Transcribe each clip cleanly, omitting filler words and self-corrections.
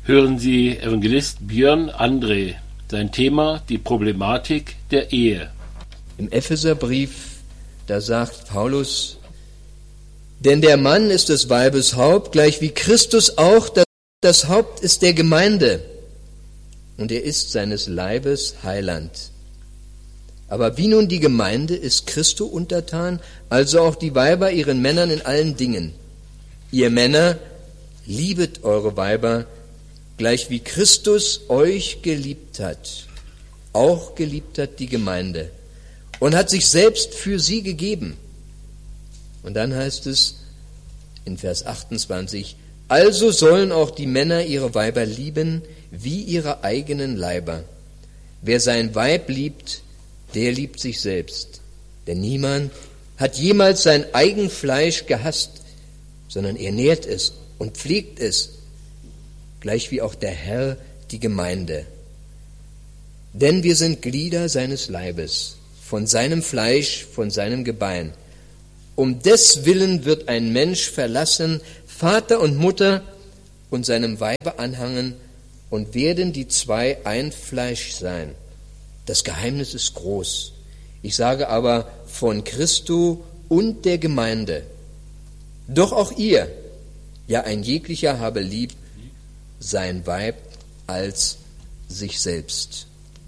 hören Sie Evangelist Björn André. Sein Thema: die Problematik der Ehe. Im Epheserbrief, da sagt Paulus: Denn der Mann ist des Weibes Haupt, gleich wie Christus auch das Haupt ist der Gemeinde. Und er ist seines Leibes Heiland. Aber wie nun die Gemeinde ist Christo untertan, also auch die Weiber ihren Männern in allen Dingen. Ihr Männer, liebet eure Weiber, gleich wie Christus euch geliebt hat, auch geliebt hat die Gemeinde und hat sich selbst für sie gegeben. Und dann heißt es in Vers 28, also sollen auch die Männer ihre Weiber lieben, wie ihre eigenen Leiber. Wer sein Weib liebt, der liebt sich selbst. Denn niemand hat jemals sein eigen Fleisch gehasst, sondern er nährt es und pflegt es, gleich wie auch der Herr die Gemeinde. Denn wir sind Glieder seines Leibes, von seinem Fleisch, von seinem Gebein. Um des Willen wird ein Mensch verlassen, Vater und Mutter, und seinem Weibe anhangen, und werden die zwei ein Fleisch sein. Das Geheimnis ist groß. Ich sage aber von Christo und der Gemeinde. Doch auch ihr, ja ein jeglicher habe lieb sein Weib als sich selbst.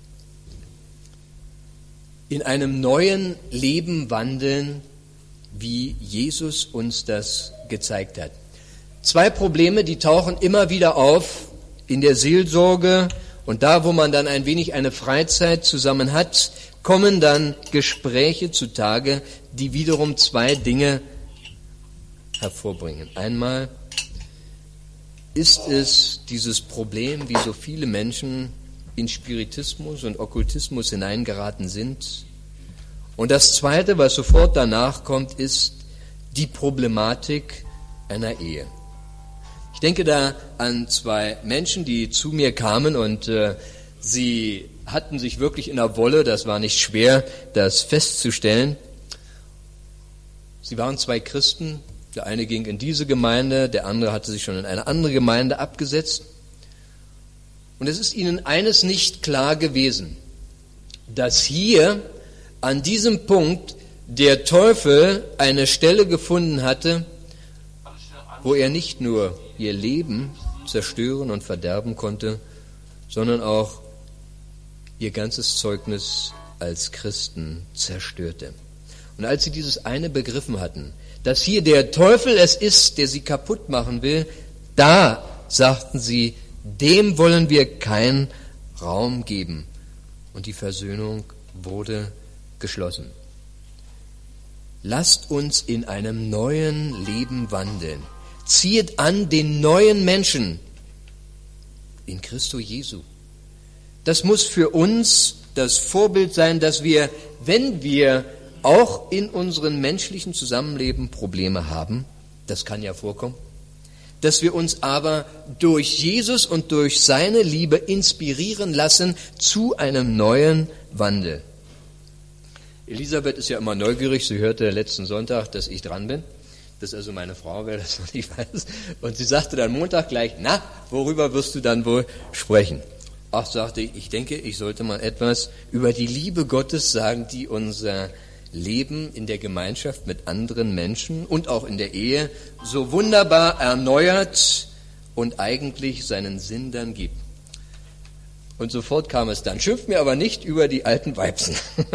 In einem neuen Leben wandeln, wie Jesus uns das gezeigt hat. Zwei Probleme, die tauchen immer wieder auf in der Seelsorge, und da, wo man dann ein wenig eine Freizeit zusammen hat, kommen dann Gespräche zutage, die wiederum zwei Dinge hervorbringen. Einmal ist es dieses Problem, wie so viele Menschen in Spiritismus und Okkultismus hineingeraten sind. Und das Zweite, was sofort danach kommt, ist die Problematik einer Ehe. Ich denke da an zwei Menschen, die zu mir kamen, und sie hatten sich wirklich in der Wolle, das war nicht schwer, das festzustellen. Sie waren zwei Christen, der eine ging in diese Gemeinde, der andere hatte sich schon in eine andere Gemeinde abgesetzt. Und es ist ihnen eines nicht klar gewesen, dass hier an diesem Punkt der Teufel eine Stelle gefunden hatte, wo er nicht nur ihr Leben zerstören und verderben konnte, sondern auch ihr ganzes Zeugnis als Christen zerstörte. Und als sie dieses eine begriffen hatten, dass hier der Teufel es ist, der sie kaputt machen will, da sagten sie, dem wollen wir keinen Raum geben. Und die Versöhnung wurde geschlossen. Lasst uns in einem neuen Leben wandeln. Ziehet an den neuen Menschen in Christo Jesu. Das muss für uns das Vorbild sein, dass wir, wenn wir auch in unserem menschlichen Zusammenleben Probleme haben, das kann ja vorkommen, dass wir uns aber durch Jesus und durch seine Liebe inspirieren lassen zu einem neuen Wandel. Elisabeth ist ja immer neugierig, sie hörte letzten Sonntag, dass ich dran bin. Das ist also meine Frau, wer das noch nicht weiß. Und sie sagte dann Montag gleich, na, worüber wirst du dann wohl sprechen? Ach, sagte ich, ich denke, ich sollte mal etwas über die Liebe Gottes sagen, die unser Leben in der Gemeinschaft mit anderen Menschen und auch in der Ehe so wunderbar erneuert und eigentlich seinen Sinn dann gibt. Und sofort kam es dann, schimpf mir aber nicht über die alten Weibsen.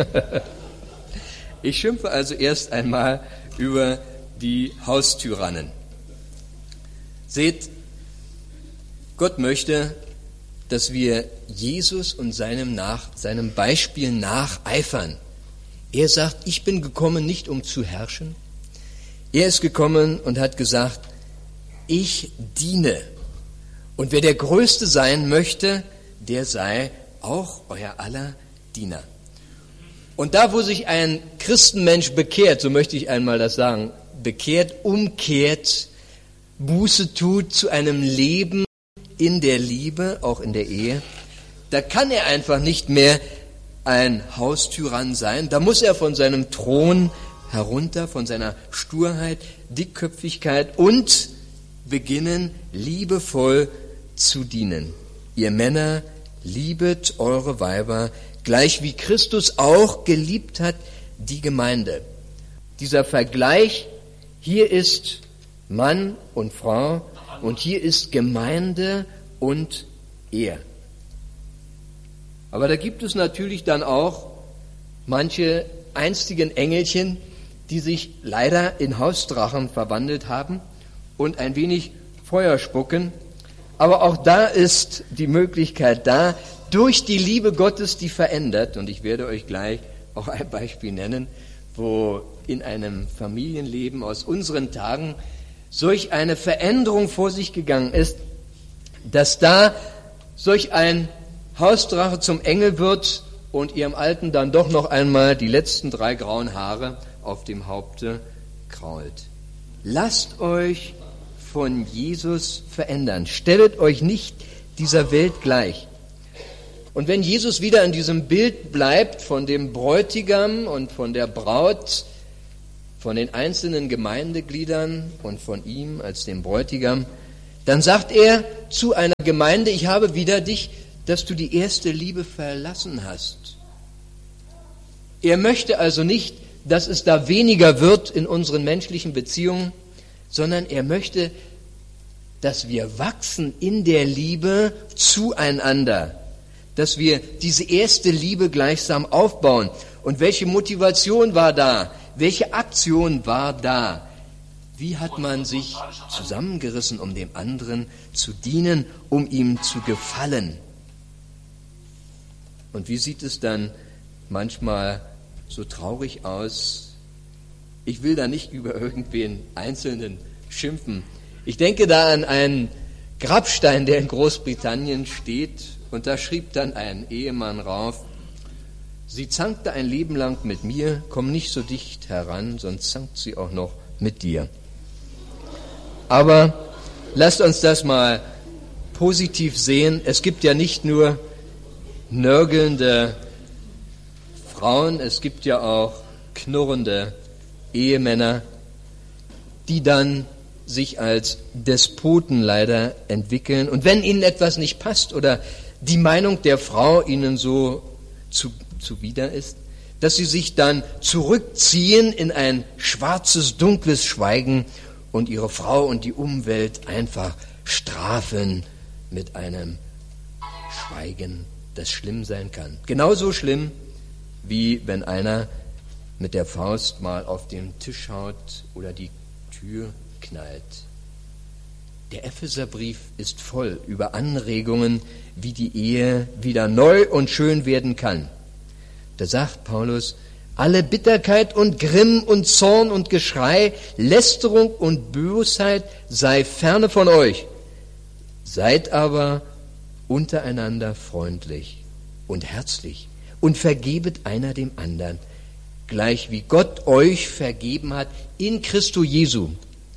Ich schimpfe also erst einmal über die Haustyrannen. Seht, Gott möchte, dass wir Jesus und seinem Beispiel nacheifern. Er sagt, ich bin gekommen, nicht um zu herrschen. Er ist gekommen und hat gesagt, ich diene. Und wer der Größte sein möchte, der sei auch euer aller Diener. Und da, wo sich ein Christenmensch bekehrt, so möchte ich einmal das sagen, bekehrt, umkehrt, Buße tut zu einem Leben in der Liebe, auch in der Ehe, da kann er einfach nicht mehr ein Haustyrann sein. Da muss er von seinem Thron herunter, von seiner Sturheit, Dickköpfigkeit und beginnen, liebevoll zu dienen. Ihr Männer, liebet eure Weiber, gleich wie Christus auch geliebt hat die Gemeinde. Dieser Vergleich, hier ist Mann und Frau und hier ist Gemeinde und Ehe. Aber da gibt es natürlich dann auch manche einstigen Engelchen, die sich leider in Hausdrachen verwandelt haben und ein wenig Feuer spucken. Aber auch da ist die Möglichkeit da, durch die Liebe Gottes, die verändert, und ich werde euch gleich auch ein Beispiel nennen, wo in einem Familienleben aus unseren Tagen solch eine Veränderung vor sich gegangen ist, dass da solch ein Hausdrache zum Engel wird und ihrem Alten dann doch noch einmal die letzten 3 grauen Haare auf dem Haupte krault. Lasst euch von Jesus verändern. Stellet euch nicht dieser Welt gleich. Und wenn Jesus wieder in diesem Bild bleibt von dem Bräutigam und von der Braut, von den einzelnen Gemeindegliedern und von ihm als dem Bräutigam, dann sagt er zu einer Gemeinde, ich habe wider dich, dass du die erste Liebe verlassen hast. Er möchte also nicht, dass es da weniger wird in unseren menschlichen Beziehungen, sondern er möchte, dass wir wachsen in der Liebe zueinander, dass wir diese erste Liebe gleichsam aufbauen. Und welche Motivation war da? Welche Aktion war da? Wie hat man sich zusammengerissen, um dem anderen zu dienen, um ihm zu gefallen? Und wie sieht es dann manchmal so traurig aus? Ich will da nicht über irgendwen Einzelnen schimpfen. Ich denke da an einen Grabstein, der in Großbritannien steht, und da schrieb dann ein Ehemann rauf: Sie zankte ein Leben lang mit mir, komm nicht so dicht heran, sonst zankt sie auch noch mit dir. Aber lasst uns das mal positiv sehen. Es gibt ja nicht nur nörgelnde Frauen, es gibt ja auch knurrende Ehemänner, die dann sich als Despoten leider entwickeln. Und wenn ihnen etwas nicht passt oder die Meinung der Frau ihnen so zuwider ist, dass sie sich dann zurückziehen in ein schwarzes, dunkles Schweigen und ihre Frau und die Umwelt einfach strafen mit einem Schweigen, das schlimm sein kann. Genauso schlimm, wie wenn einer mit der Faust mal auf den Tisch haut oder die Tür knallt. Der Epheserbrief ist voll über Anregungen, wie die Ehe wieder neu und schön werden kann. Da sagt Paulus: Alle Bitterkeit und Grimm und Zorn und Geschrei, Lästerung und Bösheit sei ferne von euch. Seid aber untereinander freundlich und herzlich und vergebet einer dem anderen, gleich wie Gott euch vergeben hat in Christo Jesu.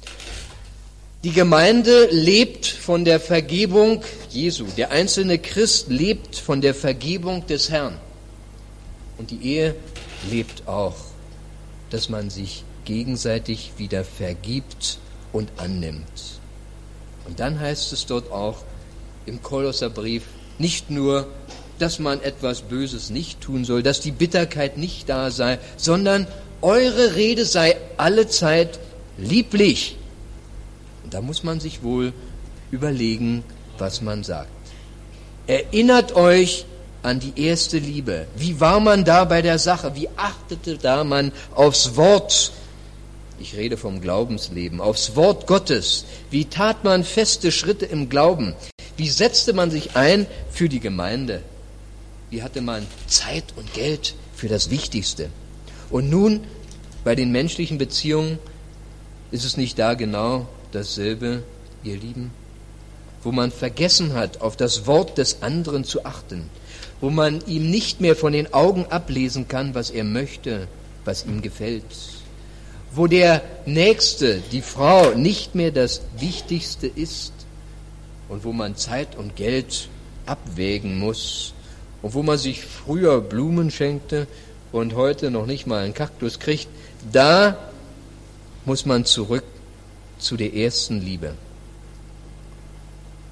Die Gemeinde lebt von der Vergebung Jesu. Der einzelne Christ lebt von der Vergebung des Herrn. Und die Ehe lebt auch, dass man sich gegenseitig wieder vergibt und annimmt. Und dann heißt es dort auch im Kolosserbrief nicht nur, dass man etwas Böses nicht tun soll, dass die Bitterkeit nicht da sei, sondern eure Rede sei allezeit lieblich. Und da muss man sich wohl überlegen, was man sagt. Erinnert euch an die erste Liebe. Wie war man da bei der Sache? Wie achtete da man aufs Wort? Ich rede vom Glaubensleben, aufs Wort Gottes. Wie tat man feste Schritte im Glauben? Wie setzte man sich ein für die Gemeinde? Wie hatte man Zeit und Geld für das Wichtigste? Und nun, bei den menschlichen Beziehungen, ist es nicht da genau dasselbe, ihr Lieben? Wo man vergessen hat, auf das Wort des anderen zu achten, wo man ihm nicht mehr von den Augen ablesen kann, was er möchte, was ihm gefällt, wo der Nächste, die Frau, nicht mehr das Wichtigste ist und wo man Zeit und Geld abwägen muss und wo man sich früher Blumen schenkte und heute noch nicht mal einen Kaktus kriegt, da muss man zurück zu der ersten Liebe.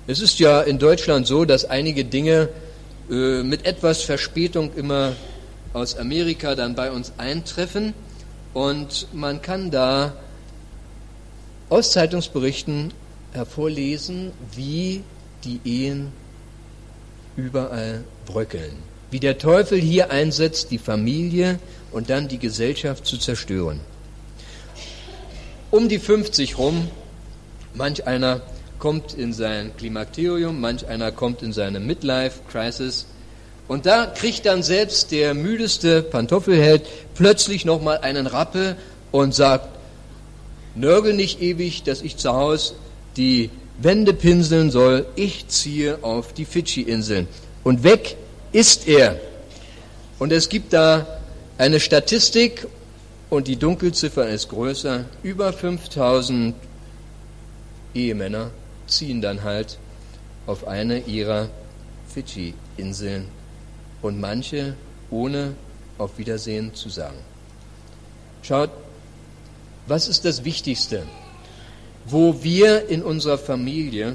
Es ist ja in Deutschland so, dass einige Dinge mit etwas Verspätung immer aus Amerika dann bei uns eintreffen und man kann da aus Zeitungsberichten hervorlesen, wie die Ehen überall bröckeln. Wie der Teufel hier einsetzt, die Familie und dann die Gesellschaft zu zerstören. Um die 50 rum, manch einer kommt in sein Klimakterium, manch einer kommt in seine Midlife-Crisis und da kriegt dann selbst der müdeste Pantoffelheld plötzlich nochmal einen Rappel und sagt, nörgel nicht ewig, dass ich zu Hause die Wände pinseln soll, ich ziehe auf die Fidschi-Inseln. Und weg ist er. Und es gibt da eine Statistik und die Dunkelziffer ist größer, über 5000 Ehemänner ziehen dann halt auf eine ihrer Fidschi-Inseln und manche ohne auf Wiedersehen zu sagen. Schaut, was ist das Wichtigste? Wo wir in unserer Familie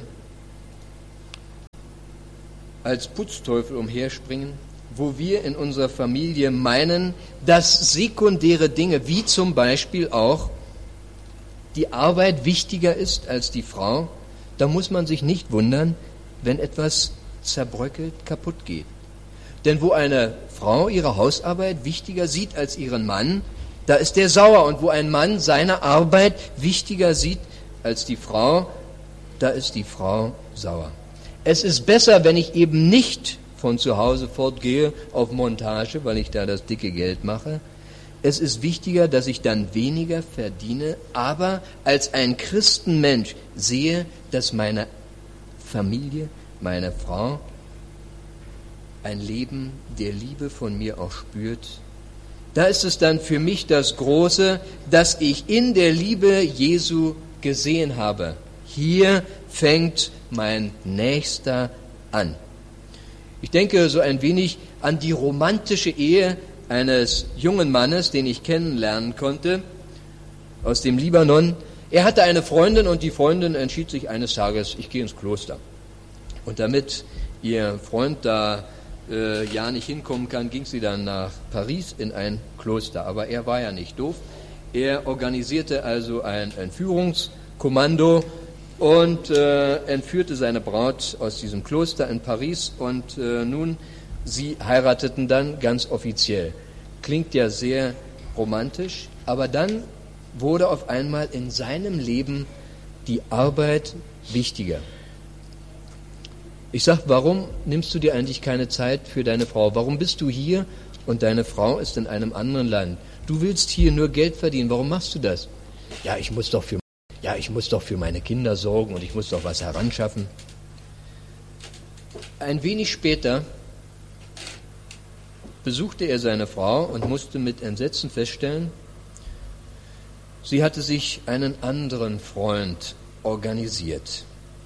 als Putzteufel umherspringen, wo wir in unserer Familie meinen, dass sekundäre Dinge, wie zum Beispiel auch die Arbeit wichtiger ist als die Frau, da muss man sich nicht wundern, wenn etwas zerbröckelt, kaputt geht. Denn wo eine Frau ihre Hausarbeit wichtiger sieht als ihren Mann, da ist der sauer. Und wo ein Mann seine Arbeit wichtiger sieht als die Frau, da ist die Frau sauer. Es ist besser, wenn ich eben nicht von zu Hause fortgehe auf Montage, weil ich da das dicke Geld mache. Es ist wichtiger, dass ich dann weniger verdiene, aber als ein Christenmensch sehe, dass meine Familie, meine Frau ein Leben der Liebe von mir auch spürt. Da ist es dann für mich das Große, dass ich in der Liebe Jesu gesehen habe. Hier fängt mein Nächster an. Ich denke so ein wenig an die romantische Ehe eines jungen Mannes, den ich kennenlernen konnte, aus dem Libanon. Er hatte eine Freundin und die Freundin entschied sich eines Tages, ich gehe ins Kloster. Und damit ihr Freund da ja nicht hinkommen kann, ging sie dann nach Paris in ein Kloster. Aber er war ja nicht doof. Er organisierte also ein Entführungskommando und entführte seine Braut aus diesem Kloster in Paris und nun, sie heirateten dann ganz offiziell. Klingt ja sehr romantisch, aber dann wurde auf einmal in seinem Leben die Arbeit wichtiger. Ich sage, warum nimmst du dir eigentlich keine Zeit für deine Frau? Warum bist du hier und deine Frau ist in einem anderen Land? Du willst hier nur Geld verdienen, warum machst du das? Ja, ich muss doch für meine Kinder sorgen und ich muss doch was heranschaffen. Ein wenig später besuchte er seine Frau und musste mit Entsetzen feststellen, sie hatte sich einen anderen Freund organisiert.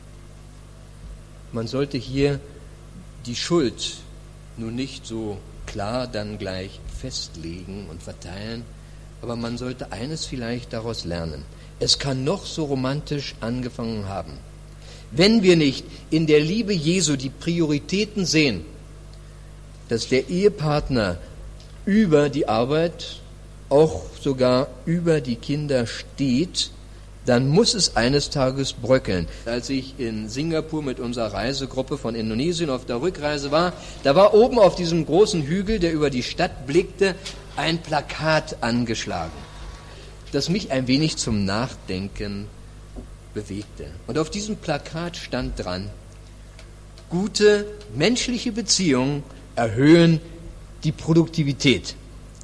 Man sollte hier die Schuld nun nicht so klar dann gleich festlegen und verteilen, aber man sollte eines vielleicht daraus lernen. Es kann noch so romantisch angefangen haben. Wenn wir nicht in der Liebe Jesu die Prioritäten sehen, dass der Ehepartner über die Arbeit, auch sogar über die Kinder steht, dann muss es eines Tages bröckeln. Als ich in Singapur mit unserer Reisegruppe von Indonesien auf der Rückreise war, da war oben auf diesem großen Hügel, der über die Stadt blickte, ein Plakat angeschlagen, das mich ein wenig zum Nachdenken bewegte. Und auf diesem Plakat stand dran: Gute menschliche Beziehungen erhöhen die Produktivität.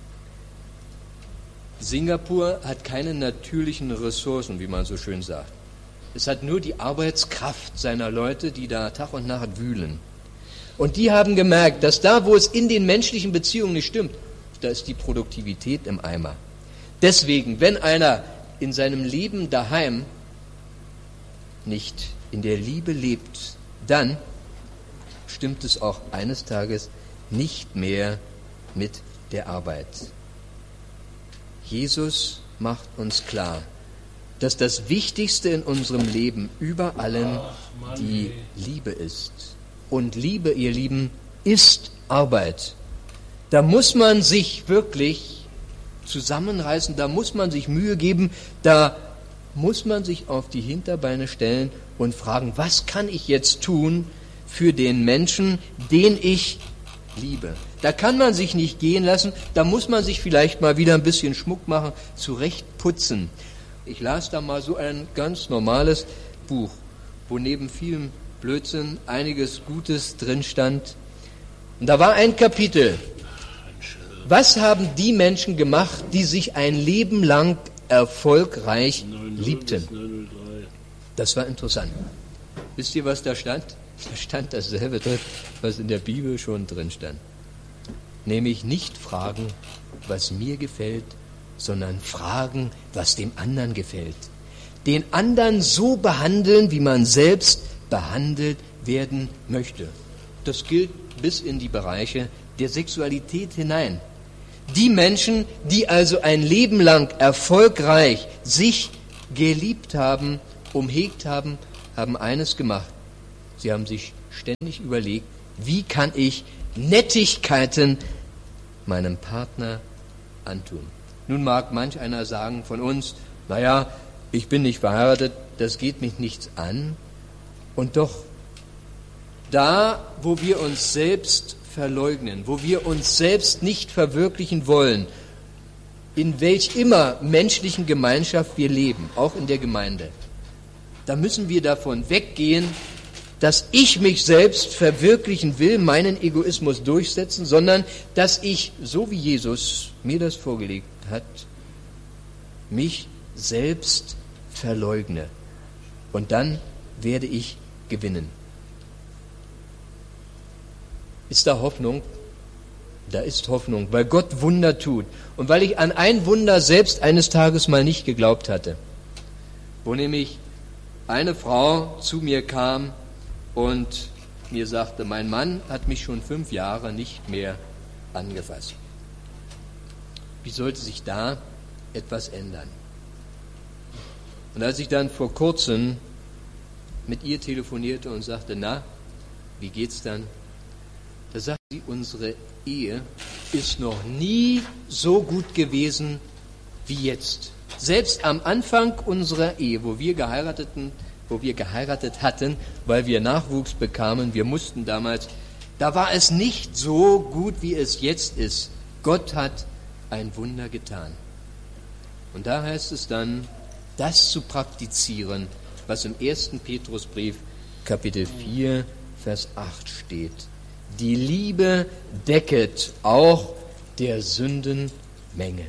Singapur hat keine natürlichen Ressourcen, wie man so schön sagt. Es hat nur die Arbeitskraft seiner Leute, die da Tag und Nacht wühlen. Und die haben gemerkt, dass da, wo es in den menschlichen Beziehungen nicht stimmt, da ist die Produktivität im Eimer. Deswegen, wenn einer in seinem Leben daheim nicht in der Liebe lebt, dann stimmt es auch eines Tages nicht mehr mit der Arbeit. Jesus macht uns klar, dass das Wichtigste in unserem Leben über allem die Liebe ist. Und Liebe, ihr Lieben, ist Arbeit. Da muss man sich wirklich zusammenreißen, da muss man sich Mühe geben, da muss man sich auf die Hinterbeine stellen und fragen, was kann ich jetzt tun für den Menschen, den ich liebe? Da kann man sich nicht gehen lassen, da muss man sich vielleicht mal wieder ein bisschen Schmuck machen, zurechtputzen. Ich las da mal so ein ganz normales Buch, wo neben vielem Blödsinn einiges Gutes drin stand. Und da war ein Kapitel. Was haben die Menschen gemacht, die sich ein Leben lang erfolgreich liebten? Das war interessant. Wisst ihr, was da stand? Da stand dasselbe drin, was in der Bibel schon drin stand. Nämlich nicht fragen, was mir gefällt, sondern fragen, was dem anderen gefällt. Den anderen so behandeln, wie man selbst behandelt werden möchte. Das gilt bis in die Bereiche der Sexualität hinein. Die Menschen, die also ein Leben lang erfolgreich sich geliebt haben, umhegt haben, haben eines gemacht. Sie haben sich ständig überlegt, wie kann ich Nettigkeiten meinem Partner antun. Nun mag manch einer sagen von uns, naja, ich bin nicht verheiratet, das geht mich nichts an. Und doch, da, wo wir uns selbst verleugnen, wo wir uns selbst nicht verwirklichen wollen, in welch immer menschlichen Gemeinschaft wir leben, auch in der Gemeinde, da müssen wir davon weggehen, dass ich mich selbst verwirklichen will, meinen Egoismus durchsetzen, sondern dass ich, so wie Jesus mir das vorgelegt hat, mich selbst verleugne. Und dann werde ich gewinnen. Ist da Hoffnung? Da ist Hoffnung, weil Gott Wunder tut. Und weil ich an ein Wunder selbst eines Tages mal nicht geglaubt hatte, wo nämlich eine Frau zu mir kam und mir sagte, mein Mann hat mich schon 5 Jahre nicht mehr angefasst. Wie sollte sich da etwas ändern? Und als ich dann vor kurzem mit ihr telefonierte und sagte, na, wie geht's dann? Da sagte sie, unsere Ehe ist noch nie so gut gewesen wie jetzt. Selbst am Anfang unserer Ehe, wo wir geheiratet hatten, weil wir Nachwuchs bekamen, wir mussten damals, da war es nicht so gut, wie es jetzt ist. Gott hat ein Wunder getan. Und da heißt es dann, das zu praktizieren, was im 1. Petrusbrief, Kapitel 4, Vers 8 steht. Die Liebe decket auch der Sündenmenge.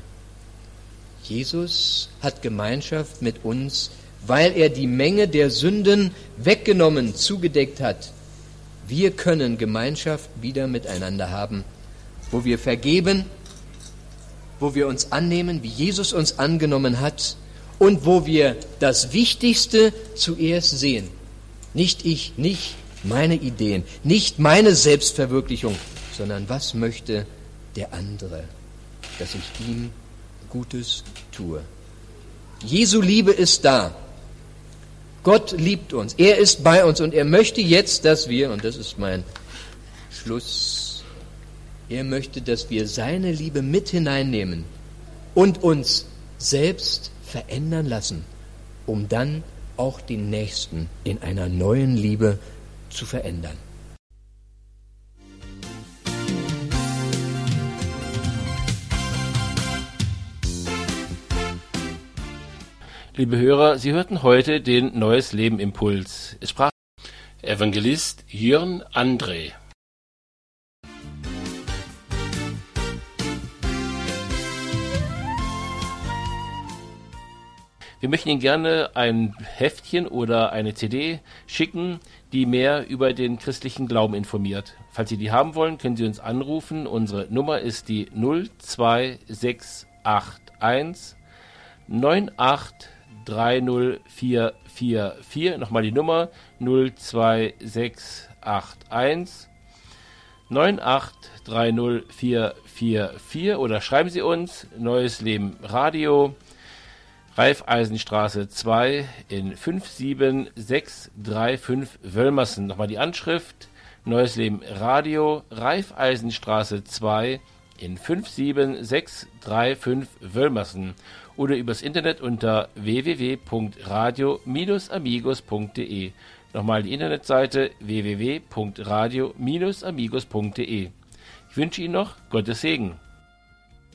Jesus hat Gemeinschaft mit uns, weil er die Menge der Sünden weggenommen, zugedeckt hat. Wir können Gemeinschaft wieder miteinander haben, wo wir vergeben, wo wir uns annehmen, wie Jesus uns angenommen hat und wo wir das Wichtigste zuerst sehen. Nicht ich, nicht meine Ideen, nicht meine Selbstverwirklichung, sondern was möchte der andere, dass ich ihm Gutes tue. Jesu Liebe ist da. Gott liebt uns, er ist bei uns und er möchte jetzt, dass wir, und das ist mein Schluss, er möchte, dass wir seine Liebe mit hineinnehmen und uns selbst verändern lassen, um dann auch den Nächsten in einer neuen Liebe zu verändern. Liebe Hörer, Sie hörten heute den Neues Leben Impuls. Es sprach Evangelist Jörn André. Wir möchten Ihnen gerne ein Heftchen oder eine CD schicken, die mehr über den christlichen Glauben informiert. Falls Sie die haben wollen, können Sie uns anrufen. Unsere Nummer ist die 02681 9830444. Nochmal die Nummer 02681 9830444 oder schreiben Sie uns Neues Leben Radio Raiffeisenstraße 2 in 57635 Wölmersen. Nochmal die Anschrift: Neues Leben Radio, Raiffeisenstraße 2 in 57635 Wölmersen. Oder übers Internet unter www.radio-amigos.de. Nochmal die Internetseite www.radio-amigos.de. Ich wünsche Ihnen noch Gottes Segen.